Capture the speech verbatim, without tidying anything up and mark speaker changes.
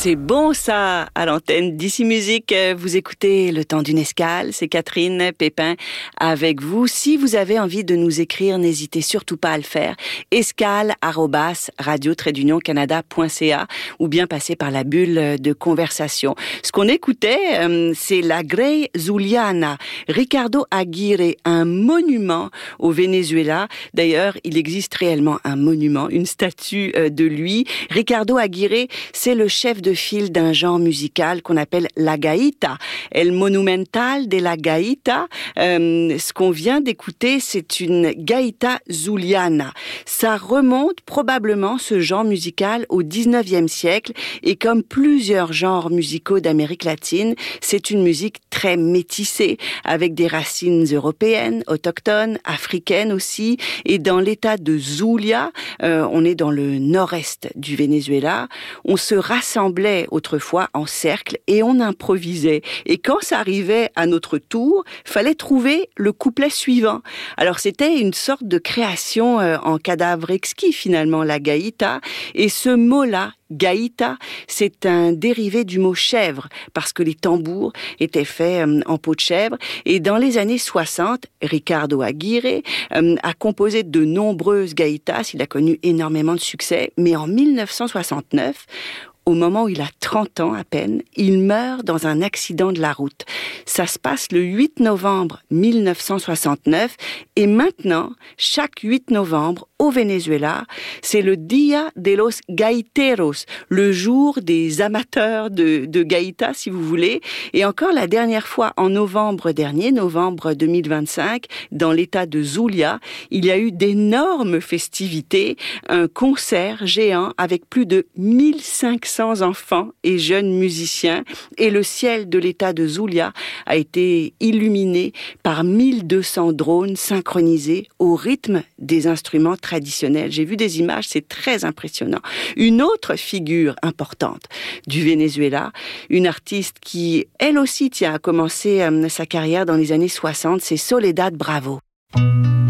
Speaker 1: C'est bon ça, à l'antenne d'Ici Musique. Vous écoutez Le Temps d'une Escale, c'est Catherine Pépin avec vous. Si vous avez envie de nous écrire, n'hésitez surtout pas à le faire. escale arobase radio trait d'union canada point c a ou bien passer par la bulle de conversation. Ce qu'on écoutait, c'est la Grey Zuliana, Ricardo Aguirre, un monument au Venezuela. D'ailleurs, il existe réellement un monument, une statue de lui. Ricardo Aguirre, c'est le chef de file d'un genre musical qu'on appelle la gaïta. El Monumental de la Gaïta. Euh, ce qu'on vient d'écouter, c'est une gaïta zuliana. Ça remonte probablement, ce genre musical, au dix-neuvième siècle. Et comme plusieurs genres musicaux d'Amérique latine, c'est une musique très métissée, avec des racines européennes, autochtones, africaines aussi. Et dans l'état de Zulia, euh, on est dans le nord-est du Venezuela, on se rassemblait autrefois en cercle et on improvisait. Et quand ça arrivait à notre tour, fallait trouver le couplet suivant. Alors c'était une sorte de création euh, en cadavre exquis finalement, la gaïta. Et ce mot-là, gaïta, c'est un dérivé du mot chèvre, parce que les tambours étaient faits euh, en peau de chèvre. Et dans les années soixante, Ricardo Aguirre euh, a composé de nombreuses gaïtas, il a connu énormément de succès, mais en mille neuf cent soixante-neuf, au moment où il a trente ans à peine, il meurt dans un accident de la route. Ça se passe le huit novembre mille neuf cent soixante-neuf et maintenant, chaque huit novembre, au Venezuela, c'est le Dia de los Gaiteros, le jour des amateurs de, de gaïta, si vous voulez. Et encore la dernière fois, en novembre dernier, novembre deux mille vingt-cinq, dans l'état de Zulia, il y a eu d'énormes festivités, un concert géant avec plus de mille cinq cents enfants et jeunes musiciens. Et le ciel de l'état de Zulia a été illuminé par mille deux cents drones synchronisés au rythme des instruments traditionnels. J'ai vu des images, c'est très impressionnant. Une autre figure importante du Venezuela, une artiste qui, elle aussi, tient à commencer euh, sa carrière dans les années soixante, c'est Soledad Bravo.